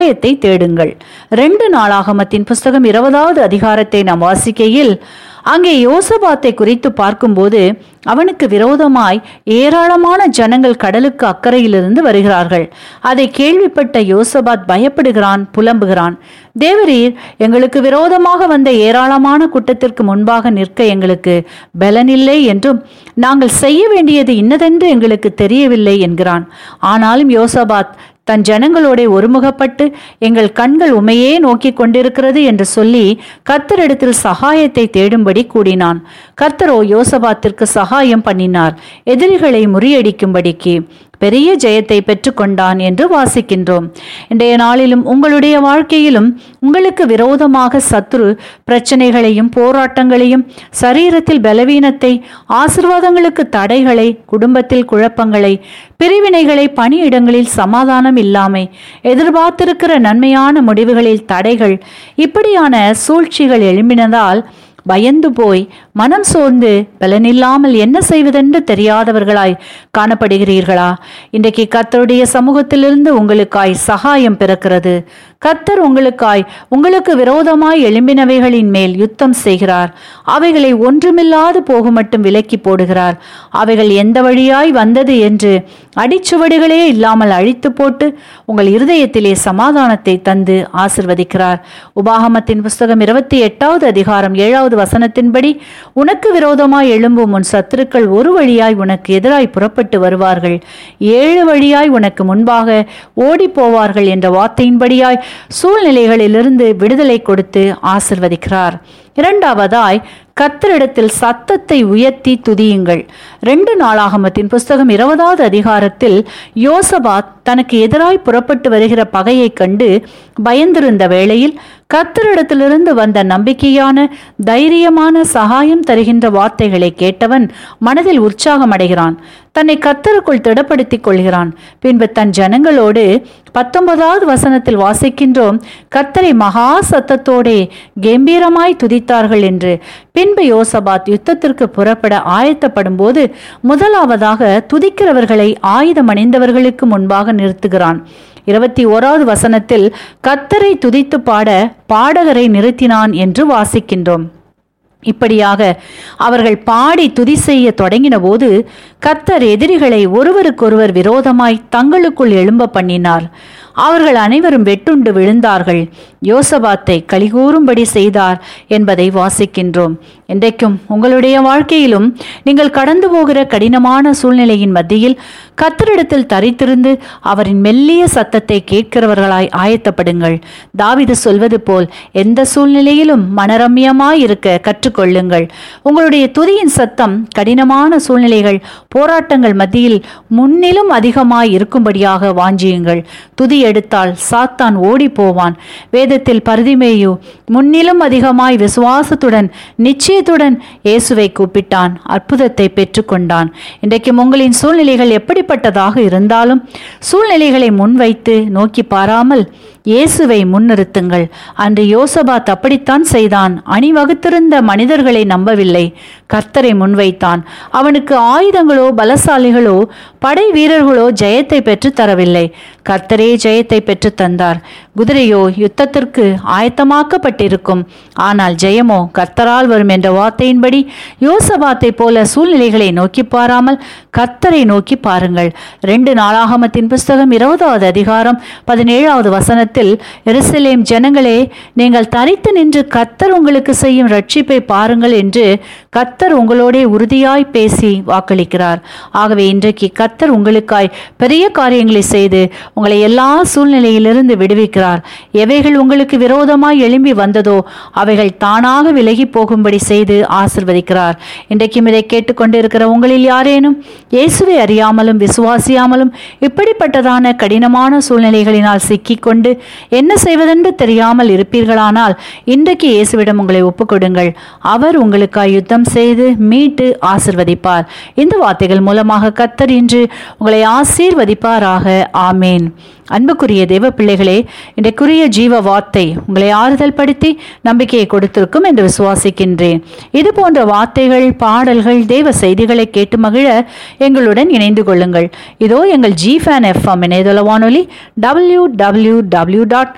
சகாயத்தை தேடுங்கள். 2 நாளாகமத்தின் புஸ்தகம் 20வது அதிகாரத்தை நாம் வாசிக்கையில் அங்கே யோசபாத்தை குறித்து பார்க்கும்போது அவனுக்கு விரோதமாய் ஏராளமான ஜனங்கள் கடலுக்கு அக்கறையிலிருந்து வருகிறார்கள். அதை கேள்விப்பட்ட யோசபாத் பயப்படுகிறான், புலம்புகிறான். தேவரீர், எங்களுக்கு விரோதமாக வந்த ஏராளமான கூட்டத்திற்கு முன்பாக நிற்க எங்களுக்கு பலனில்லை என்றும் நாங்கள் செய்ய வேண்டியது இன்னதென்று எங்களுக்கு தெரியவில்லை என்கிறான். ஆனாலும் யோசபாத் தன் ஜனங்களோட ஒருமுகப்பட்டு எங்கள் கண்கள் உமையே நோக்கி கொண்டிருக்கிறது என்று சொல்லி கர்த்தரிடத்தில் சகாயத்தை தேடும்படி கூடினான். கர்த்தரோ யோசபாத்திற்கு சகாயம் பண்ணினார், எதிரிகளை முறியடிக்கும்படிக்கு பெரிய ஜெயத்தை பெற்றுக்கொண்டான் என்று வாசிக்கின்றோம். இன்றைய நாளிலும் உங்களுடைய வாழ்க்கையிலும் உங்களுக்கு விரோதமாக சத்துரு பிரச்சனைகளையும் போராட்டங்களையும், சரீரத்தில் பலவீனத்தை, ஆசீர்வாதங்களுக்கு தடைகளை, குடும்பத்தில் குழப்பங்களை, பிரிவினைகளை, பணியிடங்களில் சமாதானம் இல்லாமை, எதிர்பார்த்திருக்கிற நன்மையான முடிவுகளில் தடைகள், இப்படியான சூழ்ச்சிகள் எழும்பினதால் பயந்து போய் மனம் சோர்ந்து பலனில்லாமல் என்ன செய்வதென்று தெரியாதவர்களாய் காணப்படுகிறீர்களா? இன்றைக்கு கர்த்தருடைய சமூகத்திலிருந்து உங்களுக்காய் சகாயம் பிறக்கிறது. கர்த்தர் உங்களுக்கு விரோதமாய் எழும்பினவைகளின் மேல் யுத்தம் செய்கிறார். அவைகளை ஒன்றுமில்லாது போகும் மட்டும் விலக்கி போடுகிறார். அவைகள் எந்த வழியாய் வந்தது என்று அடிச்சுவடுகளே இல்லாமல் அழித்து போட்டு உங்கள் இருதயத்திலே சமாதானத்தை தந்து ஆசிர்வதிக்கிறார். உபாகமத்தின் புஸ்தகம் 28வது அதிகாரம் 7வது வசனத்தின்படி, உனக்கு விரோதமாய் எழும்பும் உன் சத்துருக்கள் ஒரு வழியாய் உனக்கு எதிராய் புறப்பட்டு வருவார்கள், 7 வழியாய் உனக்கு முன்பாக ஓடி போவார்கள் என்ற வார்த்தையின்படியாய் சூழ்நிலைகளிலிருந்து விடுதலை கொடுத்து ஆசிர்வதிக்கிறார். 2வதாய் கர்த்தரிடத்தில் சத்தத்தை உயர்த்தி துதியுங்கள். 2 நாளாகமத்தின் புஸ்தகம் 20வது அதிகாரத்தில் யோசபாத் தனக்கு எதிராய் புறப்பட்டு வருகிற பகையை கண்டு பயந்திருந்த வேளையில் கர்த்தரிடத்திலிருந்து வந்த நம்பிக்கையான, தைரியமான, சகாயம் தருகின்ற வார்த்தைகளை கேட்டவன் மனதில் உற்சாகம் அடைகிறான். தன்னை கர்த்தருக்குள் திடப்படுத்திக் கொள்கிறான். பின்பு தன் ஜனங்களோடு 19வது வசனத்தில் வாசிக்கின்றோம், கர்த்தரை மகா சத்தத்தோடே கம்பீரமாய் துதித்தார்கள் என்று. பின்பு யோசபாத் யுத்தத்திற்கு புறப்பட ஆயத்தப்படும் போது முதலாவதாக துதிக்கிறவர்களை ஆயுதம் அணிந்தவர்களுக்கு முன்பாக நிறுத்துகிறான். 21வது வசனத்தில் கர்த்தரை துதித்து பாட பாடகரை நிறுத்தினான் என்று வாசிக்கின்றோம். இப்படியாக அவர்கள் பாடி துதி செய்ய தொடங்கின போது கர்த்தர் எதிரிகளை ஒருவருக்கொருவர் விரோதமாய் தங்களுக்குள் எழும்ப பண்ணினார். அவர்கள் அனைவரும் வெட்டுண்டு விழுந்தார்கள். யோசபாத்தை கலிகூறும்படி செய்தார் என்பதை வாசிக்கின்றோம். இன்றைக்கும் உங்களுடைய வாழ்க்கையிலும் நீங்கள் கடந்து போகிற கடினமான சூழ்நிலையின் மத்தியில் கர்த்தரிடத்தில் தரித்திருந்து அவரின் மெல்லிய சத்தத்தை கேட்கிறவர்களாய் ஆயத்தப்படுங்கள். தாவீது சொல்வது போல் எந்த சூழ்நிலையிலும் மனரம்யமாய் இருக்க கற்றுக்கொள்ளுங்கள். உங்களுடைய துதியின் சத்தம் கடினமான சூழ்நிலைகள், போராட்டங்கள் மத்தியில் முன்னிலும் அதிகமாய் இருக்கும்படியாக வாஞ்சியுங்கள். துதி எடுத்தால் சாத்தான் ஓடி போவான். வேதத்தில் பர்திமேயு முன்னிலும் அதிகமாய் விசுவாசத்துடன், நிச்சயத்துடன் இயேசுவை கூப்பிட்டான், அற்புதத்தை பெற்றுக்கொண்டான். இன்றைக்கும் உங்களின் சூழ்நிலைகள் எப்படிப்பட்டதாக இருந்தாலும் சூழ்நிலைகளை முன்வைத்து நோக்கி பாராமல் இயேசுவை முன்னிறுத்துங்கள். அன்று யோசபாத் அப்படித்தான் செய்தான். அணிவகுத்திருந்த மனிதர்களை நம்பவில்லை, கர்த்தரை முன்வைத்தான். அவனுக்கு ஆயுதங்களோ பலசாலிகளோ படை வீரர்களோ ஜெயத்தை பெற்று தரவில்லை, கர்த்தரே ஜெயத்தை பெற்று தந்தார். குதிரையோ யுத்தத்திற்கு ஆயத்தமாக்கப்பட்டிருக்கும், ஆனால் ஜெயமோ கர்த்தரால் வரும் என்ற வார்த்தையின்படி யோசபாத்தை போல சூழ்நிலைகளை நோக்கி பாராமல் கர்த்தரை நோக்கி பாருங்கள். 2 நாளாகமத்தின் புஸ்தகம் 20வது அதிகாரம் 17வது வசனத்தில், எருசலேம் ஜனங்களே, நீங்கள் தரித்து நின்று கர்த்தர் உங்களுக்கு செய்யும் ரட்சிப்பை பாருங்கள் என்று கர்த்தர் உங்களோட உறுதியாய் பேசி வாக்களிக்கிறார். ஆகவே இன்றைக்கு கர்த்தர் உங்களுக்காய் பெரிய காரியங்களை செய்து உங்களை எல்லா சூழ்நிலையிலிருந்து விடுவிக்கிறார். எவைகள் உங்களுக்கு விரோதமாய் எழும்பி வந்ததோ அவைகள் தானாக விலகி போகும்படி செய்து ஆசிர்வதிக்கிறார். இன்றைக்கும் இதை கேட்டுக்கொண்டிருக்கிற உங்களில் யாரேனும் இயேசுவை அறியாமலும் விசுவாசியாமலும் இப்படிப்பட்டதான கடினமான சூழ்நிலைகளினால் சிக்கிக்கொண்டு என்ன செய்வதென்று தெரியாமல் இருப்பீர்களானால் இன்றைக்கு இயேசுவிடம் உங்களை ஒப்புக்கொடுங்கள். அவர் உங்களுக்காய் யுத்தம் செய்து மீட்டு ஆசிர்வதிப்பார். இந்த வார்த்தைகள் மூலமாக கர்த்தர் இன்று உங்களை ஆசீர்வதிப்பாராக. ஆமேன். அன்புக்குரிய தேவ பிள்ளைகளே, இன்றைக்குரிய ஜீவ வார்த்தை உங்களை ஆறுதல் படுத்தி நம்பிக்கையை கொடுத்திருக்கும் என்று விசுவாசிக்கின்றேன். இது போன்ற வார்த்தைகள், பாடல்கள், தேவ செய்திகளை கேட்டு மகிழ எங்களுடன் இணைந்து கொள்ளுங்கள். இதோ எங்கள் GFAN FM இணையதள வானொலி www.